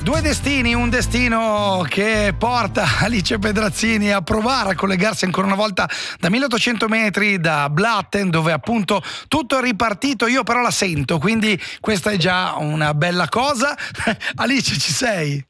Due destini, un destino che porta Alice Pedrazzini a provare a collegarsi ancora una volta da 1800 metri da Blatten, dove appunto tutto è ripartito. Io però la sento, quindi questa è già una bella cosa. Alice, ci sei?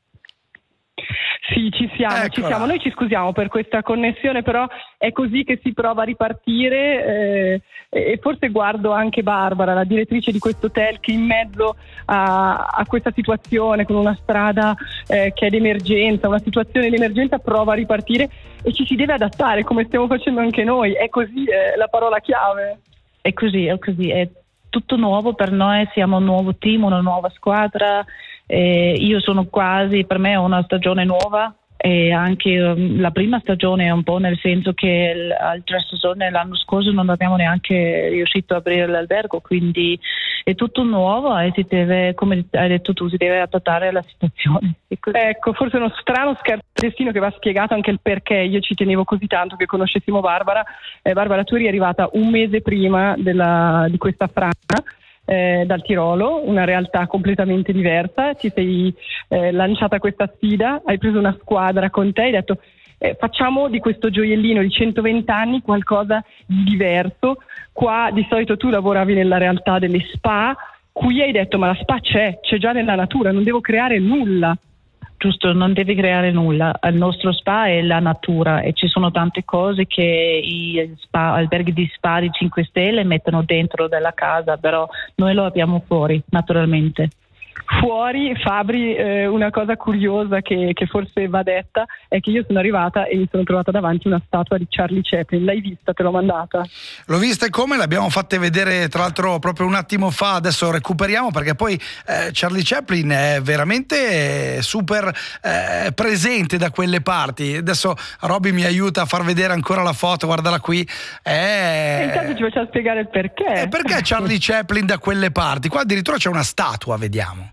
Sì, ci siamo. Noi ci scusiamo per questa connessione, però è così che si prova a ripartire e forse guardo anche Barbara, la direttrice di questo hotel, che in mezzo a questa situazione, con una strada che è d'emergenza, una situazione di emergenza, prova a ripartire e ci si deve adattare, come stiamo facendo anche noi. È così, è la parola chiave. È così, è tutto nuovo per noi, siamo un nuovo team, una nuova squadra. Io sono quasi, per me è una stagione nuova e anche la prima stagione è un po', nel senso che altre stagioni l'anno scorso non abbiamo neanche riuscito a aprire l'albergo, quindi è tutto nuovo e si deve, come hai detto tu, si deve adattare alla situazione. Ecco, forse uno strano scherzo destino che va spiegato anche il perché io ci tenevo così tanto che conoscessimo Barbara. Barbara, tu eri arrivata un mese prima di questa frana dal Tirolo, una realtà completamente diversa. Ti sei lanciata questa sfida, hai preso una squadra con te, hai detto facciamo di questo gioiellino di 120 anni qualcosa di diverso. Qua di solito tu lavoravi nella realtà delle spa, qui hai detto ma la spa c'è già nella natura, non devo creare nulla. Giusto, non devi creare nulla. Il nostro spa è la natura e ci sono tante cose che i alberghi di spa di 5 stelle mettono dentro della casa, però noi lo abbiamo fuori, naturalmente. Fuori, Fabri, una cosa curiosa che forse va detta è che io sono arrivata e mi sono trovata davanti una statua di Charlie Chaplin. L'hai vista? Te l'ho mandata? L'ho vista, e come? L'abbiamo fatte vedere tra l'altro proprio un attimo fa. Adesso recuperiamo, perché poi Charlie Chaplin è veramente super presente da quelle parti. Adesso Robby mi aiuta a far vedere ancora la foto, guardala qui. E intanto ci facciamo spiegare il perché. Perché Charlie Chaplin da quelle parti? Qua addirittura c'è una statua, vediamo.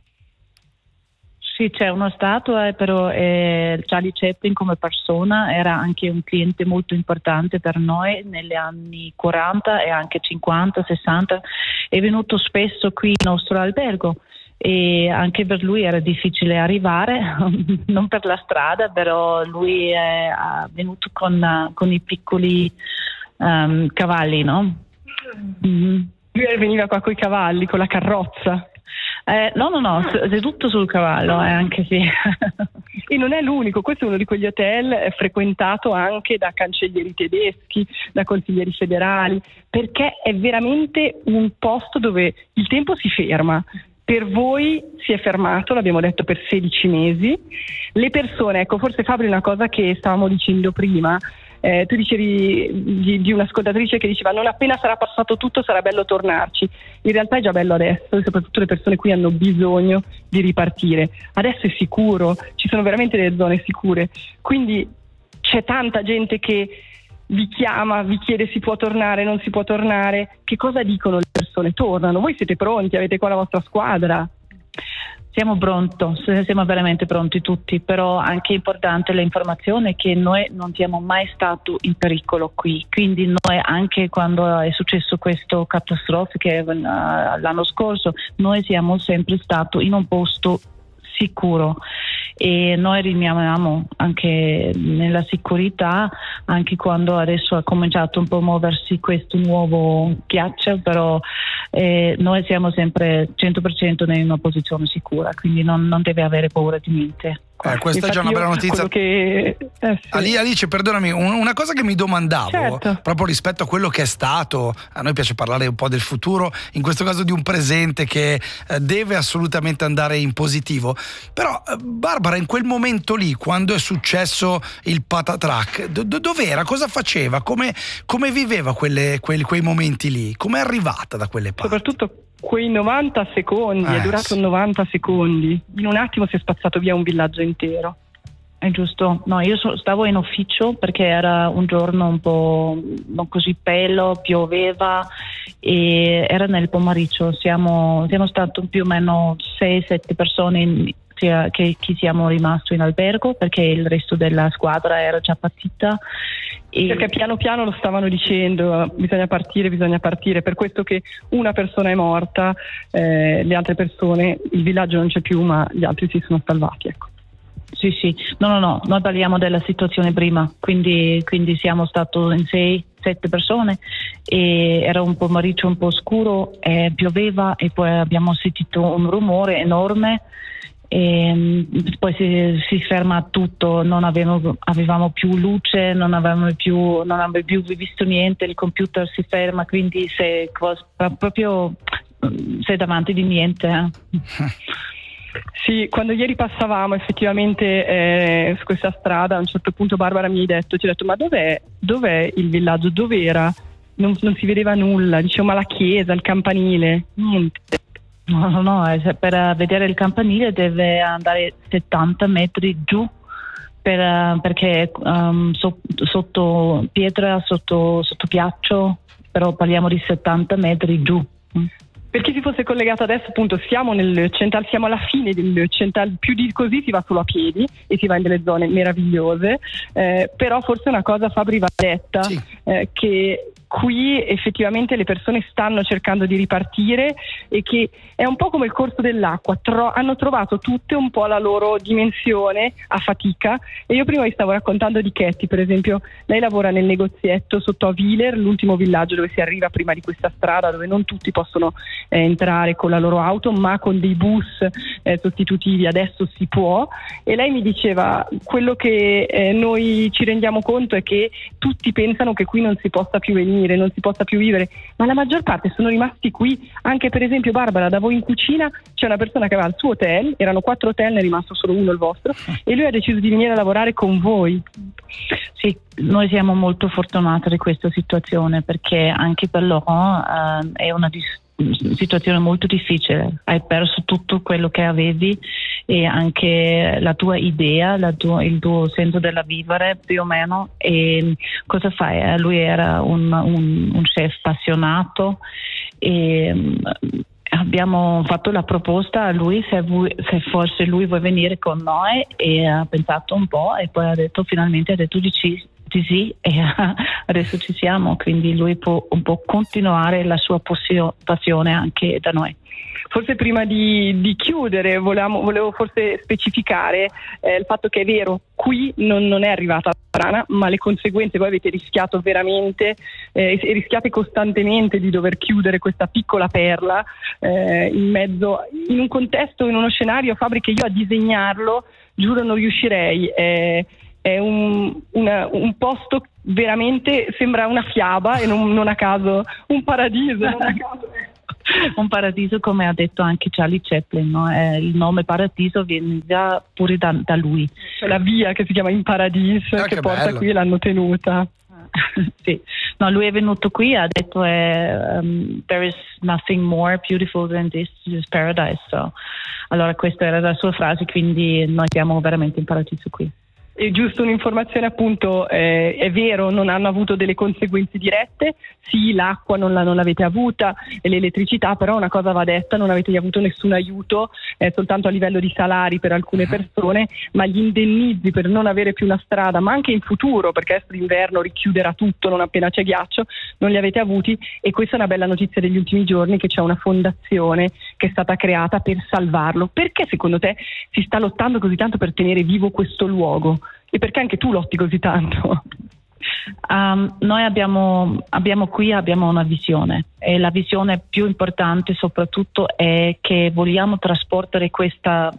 Sì, c'è una statua, però Charlie Chaplin come persona era anche un cliente molto importante per noi negli anni 40 e anche 50, 60. È venuto spesso qui in nostro albergo e anche per lui era difficile arrivare, non per la strada, però lui è venuto con i piccoli cavalli, no? Mm-hmm. Lui veniva qua con i cavalli, con la carrozza. No, seduto sul cavallo, anche sì. E non è l'unico, questo è uno di quegli hotel frequentato anche da cancellieri tedeschi, da consiglieri federali, perché è veramente un posto dove il tempo si ferma. Per voi si è fermato, l'abbiamo detto, per 16 mesi. Le persone, ecco, forse Fabri, una cosa che stavamo dicendo prima, tu dicevi di un'ascoltatrice che diceva non appena sarà passato tutto sarà bello tornarci. In realtà è già bello adesso, e soprattutto le persone qui hanno bisogno di ripartire. Adesso è sicuro, ci sono veramente delle zone sicure, quindi c'è tanta gente che vi chiama, vi chiede si può tornare, non si può tornare. Che cosa dicono le persone? Tornano? Voi siete pronti? Avete qua la vostra squadra? Siamo veramente pronti tutti, però anche importante l'informazione che noi non siamo mai stati in pericolo qui, quindi noi anche quando è successo questo catastrofe che l'anno scorso, noi siamo sempre stati in un posto sicuro e noi rimaniamo anche nella sicurezza anche quando adesso ha cominciato un po' a muoversi questo nuovo ghiaccio, però noi siamo sempre 100% in una posizione sicura, quindi non deve avere paura di niente. Questa è già una bella notizia. Sì. Alice, perdonami, una cosa che mi domandavo, certo, proprio rispetto a quello che è stato, a noi piace parlare un po' del futuro, in questo caso di un presente che deve assolutamente andare in positivo, però Barbara in quel momento lì, quando è successo il patatrack, dov'era? Cosa faceva? Come viveva quei momenti lì? Come è arrivata da quelle parti? Soprattutto quei 90 secondi, è durato 90 secondi. In un attimo si è spazzato via un villaggio intero. È giusto. No, io stavo in ufficio perché era un giorno un po' non così bello, pioveva e era nel pomeriggio. Siamo stati più o meno 6-7 persone chi siamo rimasti in albergo, perché il resto della squadra era già partita. Perché piano piano lo stavano dicendo, bisogna partire, per questo che una persona è morta, le altre persone, il villaggio non c'è più, ma gli altri si sono salvati, ecco. Sì, no, noi parliamo della situazione prima, quindi siamo stati in 6-7 persone e era un pomeriggio un po' scuro, pioveva e poi abbiamo sentito un rumore enorme e poi si ferma tutto, non avevamo più luce, non avevamo più visto niente, il computer si ferma, quindi sei davanti di niente. Sì, quando ieri passavamo effettivamente su questa strada, a un certo punto Barbara ci ha detto ma dov'è il villaggio, dov'era? Non si vedeva nulla, dicevo ma la chiesa, il campanile, niente. No, per vedere il campanile deve andare 70 metri giù perché sotto pietra, sotto ghiaccio, però parliamo di 70 metri giù. Per chi si fosse collegato adesso, appunto, siamo nel Cental, siamo alla fine del Cental, più di così si va solo a piedi e si va in delle zone meravigliose, però forse una cosa Fabri va detta, sì. Che qui effettivamente le persone stanno cercando di ripartire e che è un po' come il corso dell'acqua, hanno trovato tutte un po' la loro dimensione a fatica. E io prima vi stavo raccontando di Katy, per esempio, lei lavora nel negozietto sotto a Wieler, l'ultimo villaggio dove si arriva prima di questa strada, dove non tutti possono entrare con la loro auto, ma con dei bus sostitutivi adesso si può. E lei mi diceva, quello che noi ci rendiamo conto è che tutti pensano che qui non si possa più venire, non si possa più vivere, ma la maggior parte sono rimasti qui. Anche per esempio Barbara, da voi in cucina c'è una persona che aveva il suo hotel, erano 4 hotel, ne è rimasto solo uno, il vostro, e lui ha deciso di venire a lavorare con voi. Sì, noi siamo molto fortunati di questa situazione, perché anche per loro è una situazione molto difficile. Hai perso tutto quello che avevi e anche la tua idea, il tuo senso della vivere più o meno. E cosa fai? Lui era un chef appassionato e abbiamo fatto la proposta a lui se forse lui vuole venire con noi, e ha pensato un po' e poi finalmente ha detto di sì, e adesso ci siamo, quindi lui può un po' continuare la sua passione anche da noi. Forse prima di chiudere volevo forse specificare il fatto che è vero, qui non è arrivata la rana, ma le conseguenze voi avete rischiato veramente e rischiate costantemente di dover chiudere questa piccola perla in mezzo, in un contesto, in uno scenario, Fabri, che io a disegnarlo giuro non riuscirei. È un posto veramente, sembra una fiaba e non a caso un paradiso. Non a caso. Un paradiso, come ha detto anche Charlie Chaplin, no? Il nome paradiso viene già pure da lui. C'è la via che si chiama In Paradiso che porta bello. Qui e l'hanno tenuta. Sì. No, lui è venuto qui e ha detto there is nothing more beautiful than this is paradise. So, allora questa era la sua frase, quindi noi siamo veramente in paradiso qui. E giusto un'informazione, appunto, è vero, non hanno avuto delle conseguenze dirette, sì, l'acqua non l'avete avuta e l'elettricità, però una cosa va detta, non avete avuto nessun aiuto, soltanto a livello di salari per alcune persone, ma gli indennizi per non avere più una strada, ma anche in futuro, perché adesso l'inverno richiuderà tutto non appena c'è ghiaccio, non li avete avuti. E questa è una bella notizia degli ultimi giorni, che c'è una fondazione che è stata creata per salvarlo. Perché secondo te si sta lottando così tanto per tenere vivo questo luogo? E perché anche tu lotti così tanto? Noi abbiamo una visione, e la visione più importante soprattutto è che vogliamo trasportare questo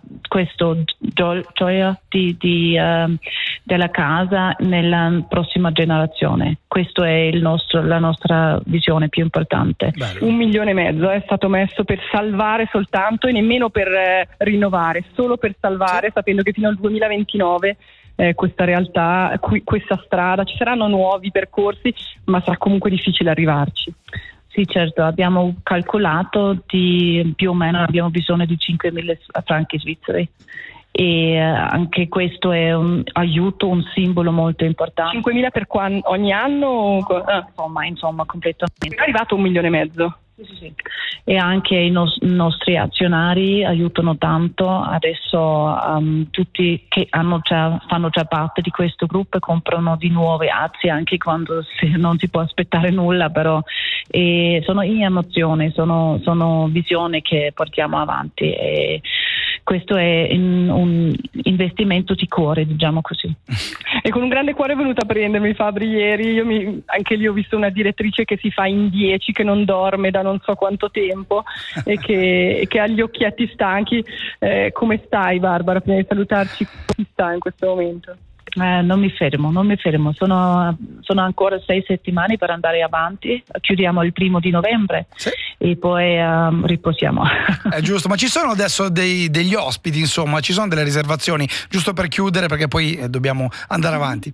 gioia della casa nella prossima generazione. Questo è la nostra visione più importante. Bello. 1,5 milioni è stato messo per salvare soltanto, e nemmeno per rinnovare, solo per salvare, sì. Sapendo che fino al 2029 questa realtà, questa strada, ci saranno nuovi percorsi, ma sarà comunque difficile arrivarci. Sì, certo, abbiamo calcolato più o meno abbiamo bisogno di 5.000 franchi svizzeri, e anche questo è un aiuto, un simbolo molto importante. 5.000 per ogni anno? Insomma, completamente. È arrivato 1,5 milioni. Sì. E anche i nostri azionari aiutano tanto. Adesso tutti che fanno già parte di questo gruppo e comprano di nuove azioni anche quando non si può aspettare nulla, però sono in emozione, sono visioni che portiamo avanti e questo è un investimento di cuore, diciamo così. E con un grande cuore è venuta a prendermi, Fabri, ieri. Anche lì ho visto una direttrice che si fa in 10, che non dorme da non so quanto tempo e che ha gli occhietti stanchi. Come stai, Barbara? Prima di salutarci, come stai in questo momento? Non mi fermo. Sono ancora 6 settimane per andare avanti. Chiudiamo il 1° novembre, sì. E poi riposiamo. È giusto, ma ci sono adesso degli ospiti, insomma, ci sono delle riservazioni, giusto per chiudere, perché poi dobbiamo andare avanti.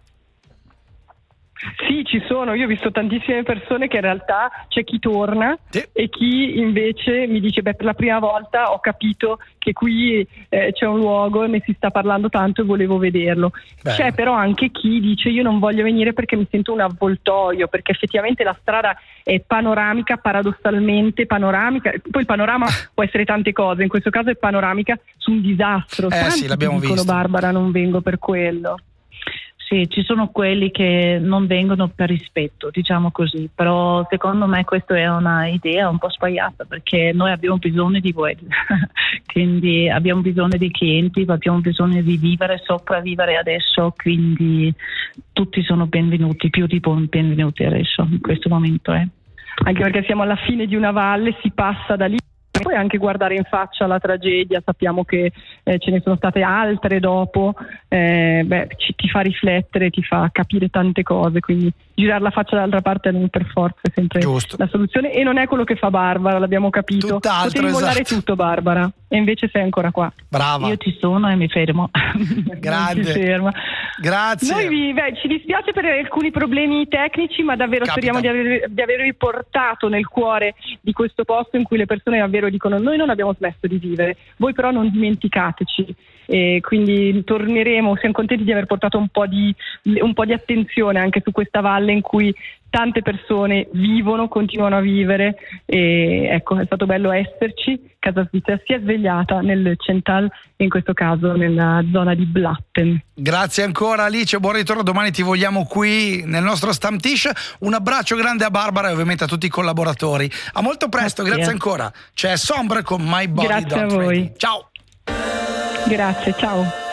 Sì, ci sono. Io ho visto tantissime persone che in realtà c'è chi torna, sì, e chi invece mi dice per la prima volta ho capito che qui c'è un luogo, ne si sta parlando tanto e volevo vederlo. Beh. C'è però anche chi dice io non voglio venire perché mi sento un avvoltoio, perché effettivamente la strada è panoramica, paradossalmente panoramica. Poi il panorama può essere tante cose, in questo caso è panoramica su un disastro. Tanti sì, l'abbiamo dicono, visto. Barbara, non vengo per quello. Sì, ci sono quelli che non vengono per rispetto, diciamo così, però secondo me questa è una idea un po' sbagliata, perché noi abbiamo bisogno di voi, quindi abbiamo bisogno di clienti, abbiamo bisogno di sopravvivere adesso, quindi tutti sono benvenuti, più di benvenuti adesso, in questo momento. Anche perché siamo alla fine di una valle, si passa da lì. Poi anche guardare in faccia la tragedia, sappiamo che ce ne sono state altre dopo, ti fa riflettere, ti fa capire tante cose, quindi girare la faccia dall'altra parte non per forza è sempre giusto. La soluzione, e non è quello che fa Barbara, l'abbiamo capito. Tutt'altro, potevi mollare tutto, Barbara, e invece sei ancora qua. Brava. Io ci sono e mi fermo. Grande. Si ferma. Grazie. Noi ci dispiace per alcuni problemi tecnici, ma davvero speriamo di avervi portato nel cuore di questo posto in cui le persone davvero dicono noi non abbiamo smesso di vivere, voi però non dimenticateci, e quindi torneremo. Siamo contenti di aver portato un po' di attenzione anche su questa valle in cui tante persone vivono, continuano a vivere, e ecco, è stato bello esserci. Casa Svizzera si è svegliata nel Cental e in questo caso nella zona di Blatten. Grazie ancora Alice, buon ritorno, domani ti vogliamo qui nel nostro Stammtisch. Un abbraccio grande a Barbara e ovviamente a tutti i collaboratori. A molto presto, grazie ancora. C'è Sombre con My Body Grazie Don't a voi. Ready. Ciao. Grazie, ciao.